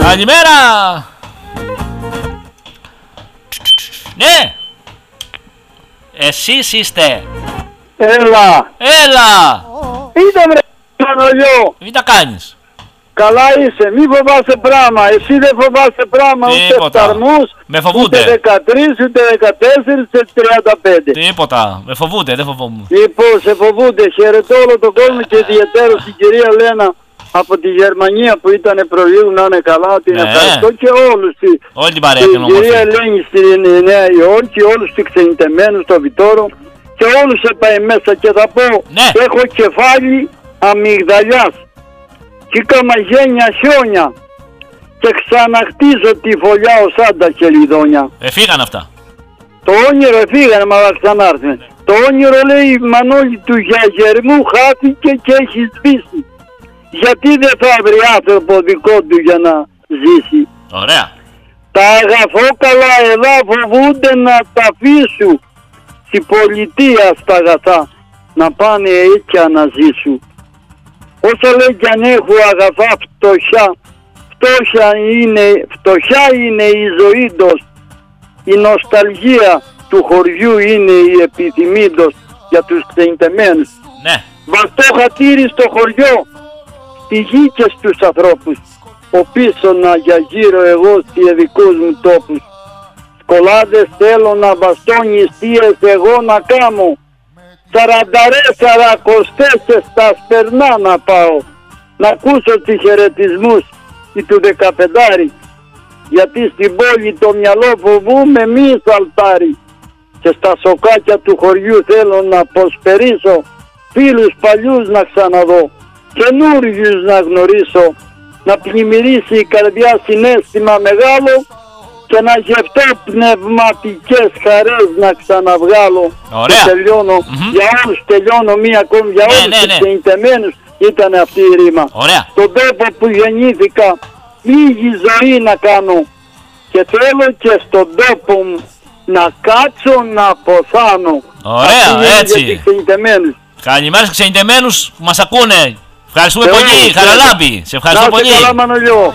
Καλημέρα. Ναι. Εσείς είστε. Έλα. Έλα. Είδα βρε Μανολιό. Τι τα κάνεις? Καλά είσαι, μη φοβάσαι πράγμα. Εσύ δεν φοβάσαι πράγμα, ούτε φταρμούς, με φοβούνται. Ούτε 13, ούτε 14, ούτε 35. Τίποτα, με φοβούνται, δεν φοβόμουν. Λοιπόν, σε φοβούνται. Χαιρετώ όλο τον κόσμο και ιδιαίτερα την κυρία Λένα από τη Γερμανία που ήταν προλίγου, να είναι καλά. Την ευχαριστώ και όλους. Όλη την παρέα την κυρία Ελένη στη Νέα Υόρκη, όλους τους ξενιτεμένους στο Βιτόρο και όλους έπαει μέσα και θα πω, έχω κεφάλι αμυγδαλιάς. Και καμαγένια χιόνια και ξαναχτίζω τη φωλιά ως άντα χελιδόνια. Φύγαν αυτά. Το όνειρο φύγανε, μα θα ξανάρθουν. Το όνειρο, λέει η Μανώλη, του γιαγερμού χάθηκε και έχει σβήσει. Γιατί δεν θα βρει άνθρωπο δικό του για να ζήσει? Ωραία. Τα αγαθόκαλα εδώ φοβούνται να τα αφήσουν στη πολιτεία στα αγαθά, να πάνε έτσι να ζήσουν. Όσο λέει κι αν έχουν αγαθά φτωχιά είναι η ζωή τους. Η νοσταλγία του χωριού είναι η επιθυμήτως για τους ξενιτεμένους. Ναι. Βαστό χατήρι στο χωριό, στη γη και στους ανθρώπους. Ο πίσω να για γύρω εγώ στις δικούς μου τόπους. Σκολάδες θέλω να βαστώ νηστείες εγώ να κάμω. 44 στα σπερνά να πάω, να ακούσω τις χαιρετισμούς του 15, γιατί στην πόλη το μυαλό φοβούμαι μη σαλτάρει και στα σοκάκια του χωριού θέλω να αποσπερίσω, φίλους παλιούς να ξαναδώ, καινούριους να γνωρίσω, να πλημμυρίσει η καρδιά συναίσθημα μεγάλο και να γευτώ πνευματικές χαρές να ξαναβγάλω. Ωραία. Και τελειώνω. Για όλους τελειώνω μία ακόμη. Για όλους τους ξενιτεμένους ήταν αυτή η ρήμα. Ωραία. Στον τόπο που γεννήθηκα λίγη ζωή να κάνω και θέλω και στον τόπο μου να κάτσω να αποθάνω. Ωραία, έτσι. Για τους ξενιτεμένους. Καλημέρα στους ξενιτεμένους που μας ακούνε. Ευχαριστούμε πολύ, Χαραλάμπη. Σε ευχαριστώ πολύ. Καλά, Μανολιό.